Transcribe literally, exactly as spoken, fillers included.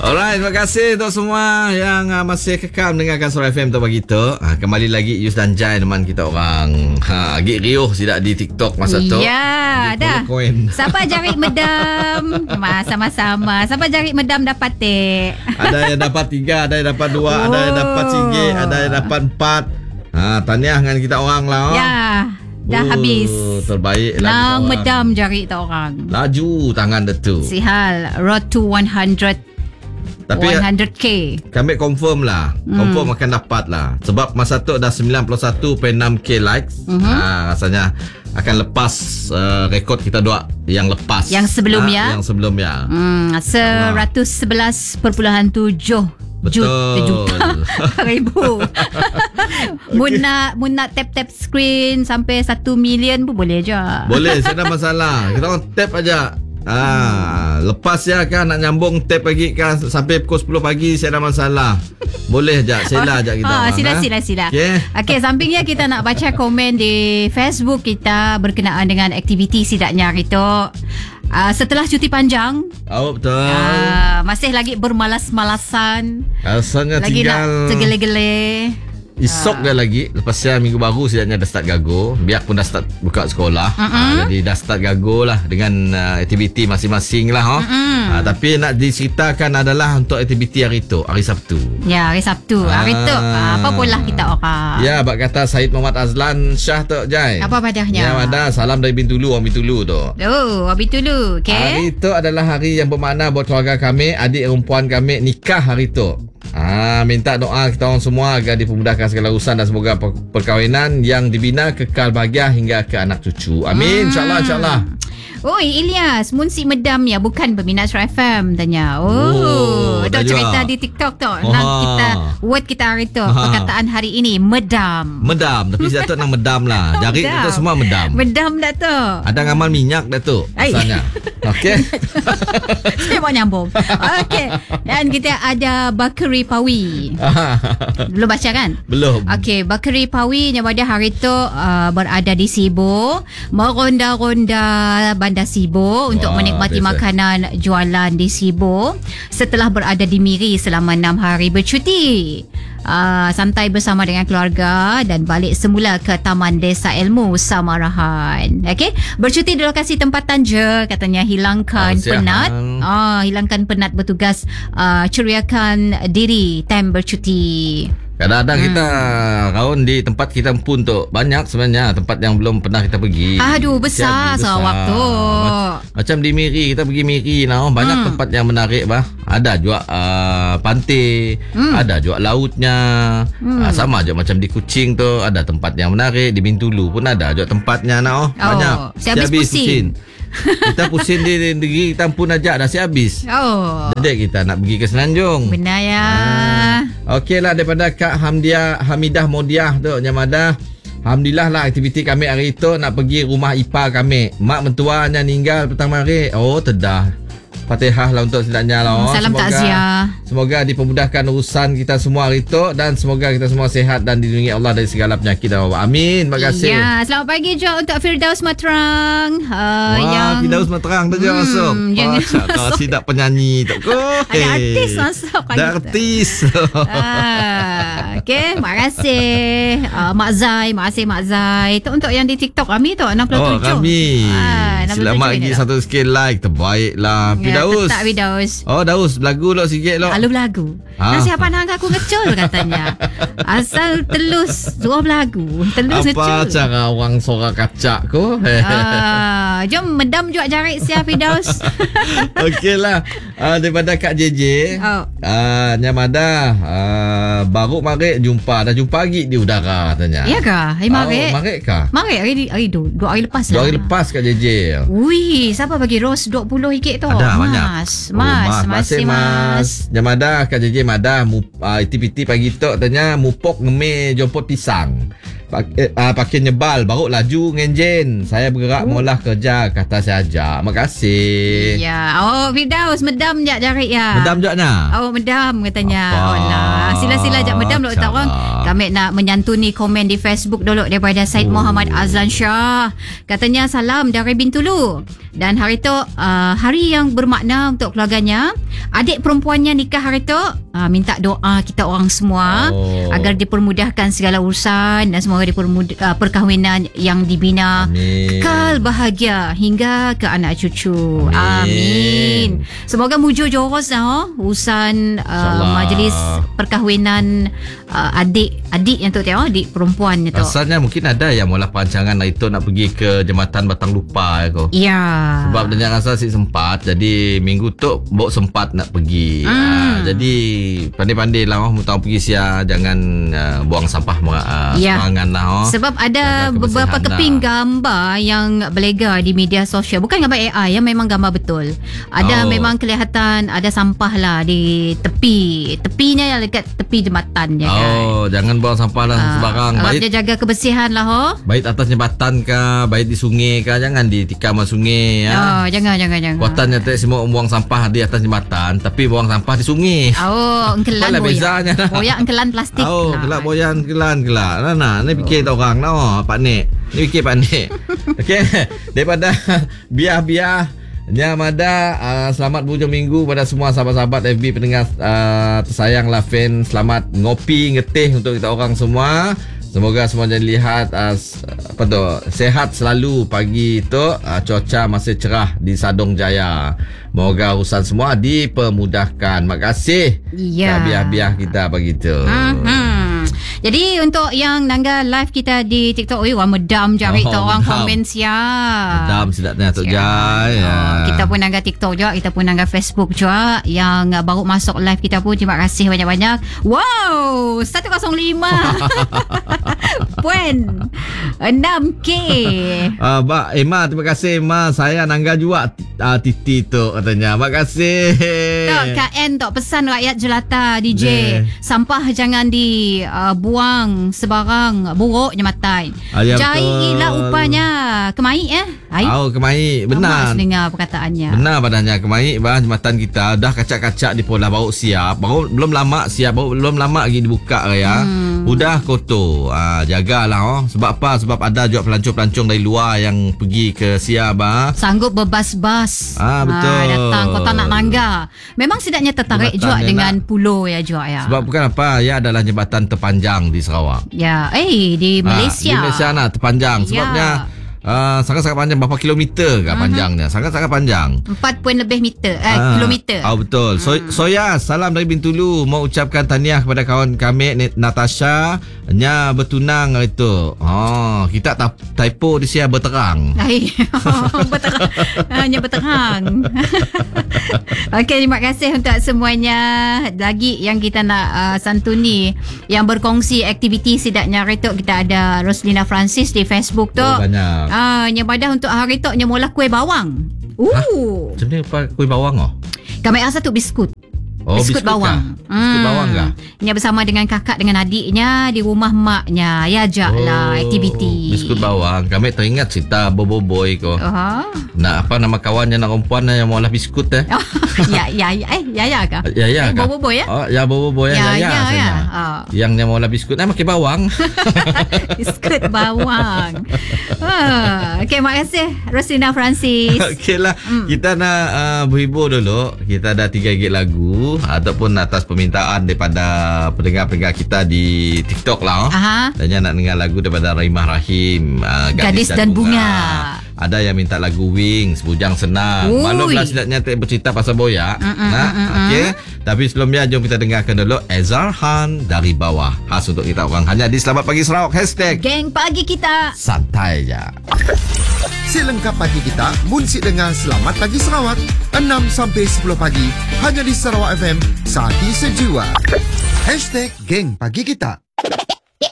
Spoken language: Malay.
Alright, terima kasih untuk semua yang uh, masih kekal mendengarkan Suara F M tu pagi tu. Uh, kembali lagi Yus dan Jai teman kita orang. Ha, agak riuh tidak di TikTok masa tu. Ya, dah. Siapa jarik medam? Sama-sama. Siapa jarik medam dapat tek? Ada yang dapat tiga, ada yang dapat dua, oh. ada yang dapat singgit, ada yang dapat empat. Ha, tahniah dengan kita orang lah. Oh. Ya. Dah oh, habis. Terbaik lah. Nang medam jarik kita orang. Laju tangan dia tu. Sihal. Road to one hundred. Tapi one hundred K. Kami confirm lah. Confirm hmm. akan dapat lah. Sebab masa tu dah sembilan puluh satu perpuluhan enam K likes. Uh-huh. Ha, rasanya akan lepas uh, rekod kita dua yang lepas. Yang sebelumnya. Ha, yang sebelumnya. Hmm, seratus sebelas perpuluhan tujuh Betul. Juta ribu. Mun nak mun nak tap-tap screen sampai satu million pun boleh je. Boleh, tak ada masalah. Kita orang tap aja. Ah, lepas ya kan nak nyambung tap lagi kan sampai pukul sepuluh pagi saya ada masalah. Boleh je, sila je kita. Ah, orang, sila ha? sila sila. Okey. Okey, sampingnya kita nak baca komen di Facebook kita berkenaan dengan aktiviti sidaknya hari tu. Uh, setelah cuti panjang, oh betul. Uh, masih lagi bermalas-malasan. Rasanya lagi tinggal nak tergele-gele. Esok dia lagi. Lepas saya minggu baru setidaknya dah start gago. Biarpun dah start buka sekolah. Uh-uh. uh, Jadi dah start gago lah dengan uh, aktiviti masing-masing lah. Oh. Uh-uh. uh, Tapi nak diceritakan adalah untuk aktiviti hari tu, hari Sabtu. Ya, hari Sabtu. uh. Hari tu uh, apa pula kita orang. Ya, bak kata Syed Muhammad Azlan Shah tu Jai. Apa padahnya? Ya, ada salam dari Bintulu, Orang Bintulu tu. Oh, Orang Bintulu. Okay. Hari tu adalah hari yang bermakna buat keluarga kami. Adik perempuan kami nikah hari tu. Ah, minta doa kita orang semua agar dipermudahkan segala urusan dan semoga perkahwinan yang dibina kekal bahagia hingga ke anak cucu. Amin. Hmm. InsyaAllah, insyaAllah. Oi, Ilyas, Munsi Medam ya, bukan peminat Suara F M tanya. Oh, oh tu cerita di TikTok tu. Oh, nak kita word kita hari tu, ha. Perkataan hari ini medam. Medam, tapi saya tu nak medam lah. Jari kita semua medam. Medam dah tu. Ada ngamal minyak dah tu. Asalnya. Okey. Saya mau nyambung. Okey. Dan kita ada Bakari Pawi. Belum baca kan? Belum. Okey, Bakari Pawi yang pada hari tu uh, berada di Sibo, meronda-ronda Bandar Sibo untuk Wah, menikmati biasa. makanan jualan di Sibo setelah berada di Miri selama enam hari bercuti. Uh, santai bersama dengan keluarga dan balik semula ke Taman Desa Ilmu Samarahan. Okey, bercuti di lokasi tempatan je, katanya hilangkan oh, penat. Ah, hilangkan penat bertugas, uh, ceriakan diri time bercuti. Kadang-kadang hmm. kita kawan di tempat kita pun tu banyak sebenarnya tempat yang belum pernah kita pergi. Aduh, besar Sarawak tu. Macam di Miri, kita pergi Miri nah, banyak hmm. tempat yang menarik bah. Ada juga uh, pantai, hmm. ada juga lautnya. Hmm. Uh, sama je macam di Kuching tu ada tempat yang menarik, di Bintulu pun ada juga tempatnya nah. Oh, banyak. Saya habis pusing. Kita pusing di negeri kita pun ajak dah si habis. Oh. Jadi kita nak pergi ke Semenanjung. Benar ya. Ah. Okeylah daripada Kak Hamdia Hamidah Modiah tu Nyamada. Alhamdulillah lah aktiviti kami hari tu nak pergi rumah ipar kami. Mak mentuanya meninggal pertama hari. Oh tedah. Fatihah lah untuk setidaknya lah. Salam semoga, takziah. Semoga dipermudahkan urusan kita semua hari tu dan semoga kita semua sihat dan dilindungi Allah dari segala penyakit. Amin. Terima kasih. Ya, selamat pagi juga untuk Firdaus Matrang. Uh, Wah, yang Firdaus Matrang tu je hmm, masuk. Yang oh, tidak penyanyi tu. Oh, ada artis masuk. Ada artis. ah, okay, terima kasih. Uh, Mak Zai, terima kasih Mak Zai. Itu untuk yang di TikTok kami tu enam puluh tujuh. Oh, kami. Ah, selamat lagi satu sikit like. Terbaiklah. Ya, Daus. Tak Daus. Oh, Daus belagu lo sikit lo. Alu belagu. Ha? Nah, siapa nak aku ngecul katanya. Asal telus dua belagu. Telus ngecul. Apa cara orang suara kacak ko? Ah, jom medam juga jarik siap Daus. Okeylah. Uh, daripada Kak J J. Oh. Ah, uh, Nyamada uh, baru marik jumpa. Dah jumpa lagi di udara katanya. Ya kah? Hai marik. Oh, marik kah? Marik hari hari tu. Dua hari lepas Dua lah. hari lepas Kak J J. Ui, siapa bagi Ros dua puluh ringgit tu? Ada banyak. Mas, Oh, mas, mas, masih mas. mas. Jamada Kak J J Mada mu, uh, iti-piti pagi tu tanya mupok ngeme jompot pisang. Pak, eh, uh, pakai nyebal baru laju ngenjen. Saya bergerak oh. mula kerja kata saya ajak. Makasih. Ya, oh Firdaus medam jak jarik ya. Medam jak na. Oh medam katanya. Apa? Oh lah, sila-sila jak medam dulu tak orang. Kami nak menyantuni komen di Facebook dulu daripada Syed oh. Muhammad Azlan Shah. Katanya salam dari Bintulu. Dan hari tu uh, hari yang bermakna untuk keluarganya. adik perempuannya nikah hari tu, uh, minta doa kita orang semua Oh. agar dipermudahkan segala urusan dan semoga dipermudah uh, perkahwinan yang dibina Amin. kekal bahagia hingga ke anak cucu. Amin. Amin. Semoga mujur joros dah oh, urusan uh, InsyaAllah. majlis perkahwinan uh, adik adik yang tu tengok, adik perempuan tu. Asalnya mungkin ada yang mula perancangan lah itu nak pergi ke Jambatan Batang Lupa ko. Ya. Sebab dia rasa si sempat, jadi minggu tu bawa sempat nak pergi. Hmm. Ah, jadi pandai-pandai lah oh, mutang pergi sia, jangan uh, buang sampah uh, Ya. sembarangan lah oh. Sebab ada Jaga beberapa kebersihan keping lah. gambar yang belega di media sosial. Bukan gambar A I, yang memang gambar betul. Ada Oh. memang kelihatan ada sampah lah di tepi. Tepinya yang dekat tepi jembatan je kan. Oh, jangan buang sampah lah Ah, sembarang. harap Baik dia jaga kebersihan lah ho. baik atas jambatan kah, baik di sungai kah, jangan ditikam sama sungai ya. Oh, jangan jangan jangan. Kuatannya tak semua buang sampah di atas jembatan, tapi buang sampah di sungai. Oh, engkelan Apalah boyak. bezanya dah. Boyak engkelan plastik. Oh, lah. kelak boyan, kelan, kelak. Nah, nah, ni fikir tak orang no, Pak Nik. Ni fikir Pak Nik. Okey, daripada biar-biar yang ada, uh, selamat berhujung minggu pada semua sahabat-sahabat F B pendengar uh, tersayang lah, fan. Selamat ngopi, ngetih untuk kita orang semua. Semoga semua jadi lihat uh, apa tu, sehat selalu pagi tu. Uh, cuaca masih cerah di Sadong Jaya. Moga urusan semua dipermudahkan. Makasih. Ya. Tak biar-biar kita begitu. Hmm. Jadi untuk yang nangga live kita di TikTok, oi, wah medam jari Oh, kita orang medam. komen siap. Dam sedapnya Tok Siap. Jai. Ya. Oh, kita pun nangga TikTok juga, kita pun nangga Facebook juga. Yang baru masuk live kita pun terima kasih banyak-banyak. Wow, seratus lima Puan enam K. Ah, Mbak Emma, terima kasih Emma. Saya nangga juga uh, Titi tu katanya. Makasih. Tok Kak N tok pesan rakyat jelata D J, Yeah. sampah jangan dibuang uh, sebarang buruk jembatan. Ah, ya, Jailah betul. upahnya. Kemai eh? Ai. Oh, kemai. Benar. Amas dengar perkataannya. Benar badannya kemai bah jembatan kita dah kacak-kacak di pola baru siap. Baru belum lama siap, baru belum lama lagi dibuka ya. Hmm. Udah kotor. Ah, jagalah oh. Sebab apa? Sebab ada juga pelancong-pelancong dari luar yang pergi ke siap ah. Sanggup berbas-bas. Ah, betul. Ah, datang kota nak nangga. Memang sedapnya tertarik Jembatan juga yang dengan nak- pulau ya juga ya. Sebab bukan apa, ya adalah jembatan terpanjang di Sarawak. Ya, eh di Malaysia. Ah, di Malaysia nah terpanjang. Ya. Sebabnya uh, sangat-sangat panjang. Berapa kilometer ke panjangnya? Sangat-sangat panjang. empat point lebih meter eh Ah, kilometer. Oh betul. So, Soya, salam dari Bintulu. Mau ucapkan tahniah kepada kawan kami Net- Natasha nya bertunang hari tu. Oh, kita tak typo di sini berterang. Hai. Berterang. Hanya berterang. Okey, terima kasih untuk semuanya. Lagi yang kita nak uh, santuni yang berkongsi aktiviti sidaknya hari tu, kita ada Roslina Francis di Facebook tu. Oh, banyak. Ah, nyebadah untuk hari tu nyemolah kuih bawang. Uh. Macam ni apa kuih bawang oh? Kami rasa tu biskut. Oh, biskut, biskut bawang. kah? Biskut bawang kah? Nya bersama dengan kakak dengan adiknya di rumah maknya. Ya ajaklah aktiviti. Oh, biskut bawang. Kami teringat cerita bobo-boy ko. Oh. Nak apa nama kawannya nak perempuan yang mau olah biskut eh? Oh, ya ya ya eh ya ya kah? Ya ya Eh, kah? bobo-boy ya? Oh, ya bobo-boy Ya, ya. ya, ya. sana. Ah. Yang yang mau olah biskut nah pakai bawang. Biskut bawang. Ah, okey, makasih Roslina Francis. Okeylah, hmm. kita nak uh, berhibur dulu. Kita ada tiga gig lagu ataupun atas permintaan daripada pendengar-pendengar kita di TikTok lah. Oh. Aha. Dan yang nak dengar lagu daripada Raimah Rahim, uh, Gadis dan Bunga. Ada yang minta lagu Wings, Bujang Senang. Ui. Maklumlah sedapnya tak bercerita pasal boyak. Mm-mm, Nah, mm-mm. okey. Tapi sebelumnya jom kita dengarkan dulu Ezarhan Dari Bawah. Khas untuk kita orang hanya di Selamat Pagi Sarawak. Hashtag Geng pagi kita. santai je. Si lengkap pagi kita, munsik dengar Selamat Pagi Sarawak enam sampai sepuluh pagi hanya di Sarawak F M, Sati Sejiwa. Hashtag Geng Pagi Kita.